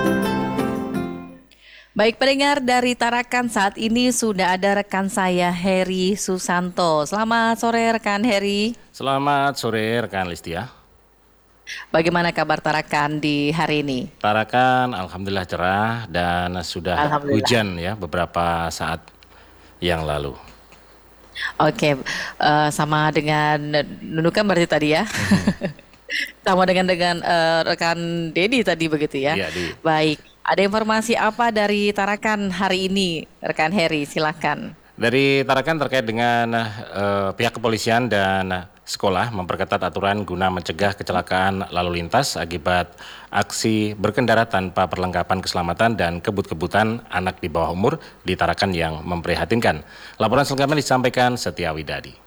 Baik pendengar dari Tarakan, saat ini sudah ada rekan saya Heri Susanto. Selamat sore rekan Heri. Selamat sore rekan Listia. Bagaimana kabar Tarakan di hari ini? Tarakan alhamdulillah cerah dan sudah hujan ya beberapa saat yang lalu. Oke, sama dengan Nunukan berarti tadi ya. Sama dengan rekan Dedi tadi begitu ya. Iya, Baik, ada informasi apa dari Tarakan hari ini, rekan Heri? Silakan. Dari Tarakan terkait dengan pihak kepolisian dan sekolah memperketat aturan guna mencegah kecelakaan lalu lintas akibat aksi berkendara tanpa perlengkapan keselamatan dan kebut-kebutan anak di bawah umur di Tarakan yang memprihatinkan. Laporan selengkapnya disampaikan Setia Widadi.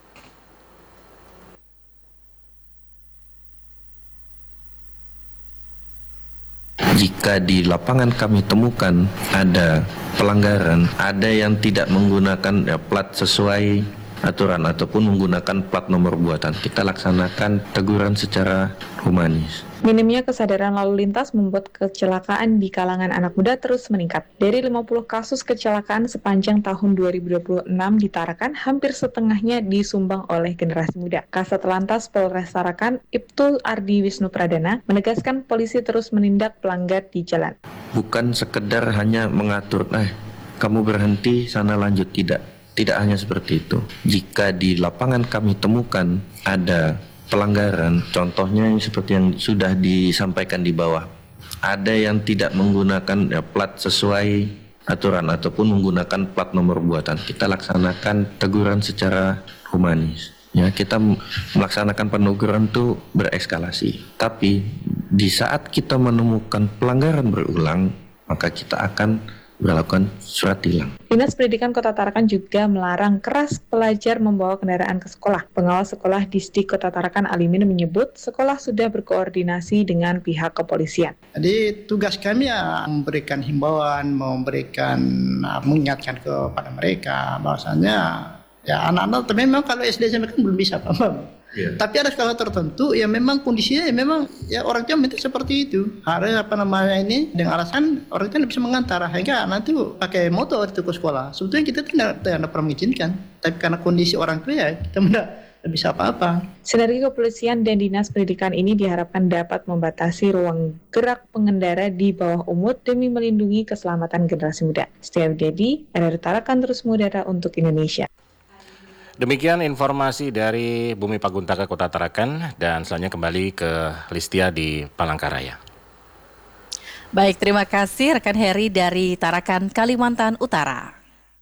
Jika di lapangan kami temukan ada pelanggaran, ada yang tidak menggunakan plat sesuai aturan ataupun menggunakan plat nomor buatan, kita laksanakan teguran secara humanis. Minimnya kesadaran lalu lintas membuat kecelakaan di kalangan anak muda terus meningkat. Dari 50 kasus kecelakaan sepanjang tahun 2026 di Tarakan, hampir setengahnya disumbang oleh generasi muda. Kasat Lantas Polres Tarakan, Ibtu Ardi Wisnu Pradana, menegaskan polisi terus menindak pelanggar di jalan. Bukan sekedar hanya mengatur, kamu berhenti, sana lanjut, tidak. Tidak hanya seperti itu. Jika di lapangan kami temukan ada pelanggaran, contohnya seperti yang sudah disampaikan di bawah, ada yang tidak menggunakan plat sesuai aturan ataupun menggunakan plat nomor buatan, kita laksanakan teguran secara humanis. Ya, kita melaksanakan peneguran itu bereskalasi. Tapi di saat kita menemukan pelanggaran berulang, maka kita akan melakukan surat tilang. Dinas Pendidikan Kota Tarakan juga melarang keras pelajar membawa kendaraan ke sekolah. Pengawas sekolah Disdik Kota Tarakan Alimin menyebut sekolah sudah berkoordinasi dengan pihak kepolisian. Jadi tugas kami memberikan himbauan, mengingatkan kepada mereka bahwasanya ya anak-anak memang kalau SD SMP kan belum bisa paham. Yeah. Tapi ada skala tertentu yang memang kondisinya ya orang tua minta seperti itu. Harus dengan alasan orang tua tidak bisa mengantar, sehingga nanti pakai motor itu ke sekolah. Sebetulnya kita tidak pernah mengizinkan, tapi karena kondisi orang tua ya kita tidak bisa apa-apa. Sinergi kepolisian dan dinas pendidikan ini diharapkan dapat membatasi ruang gerak pengendara di bawah umur demi melindungi keselamatan generasi muda. Setia Widadi, RRI Tarakan terus mengudara untuk Indonesia. Demikian informasi dari Bumi Paguntaka Kota Tarakan, dan selanjutnya kembali ke Listia di Palangkaraya. Baik, terima kasih rekan Heri dari Tarakan, Kalimantan Utara.